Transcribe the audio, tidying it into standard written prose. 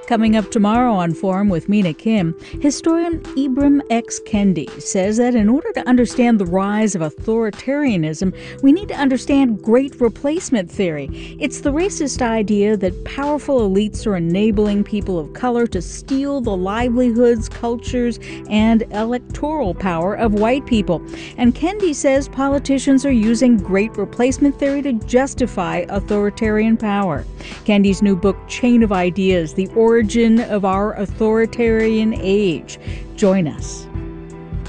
Coming up tomorrow on Forum with Mina Kim, historian Ibram X. Kendi says that in order to understand the rise of authoritarianism, we need to understand great replacement theory. It's the racist idea that powerful elites are enabling people of color to steal the livelihoods, cultures, and electoral power of white people. And Kendi says politicians are using great replacement theory to justify authoritarian power. Kendi's new book, Chain of Ideas: The Origin of Our Authoritarian Age. Join us.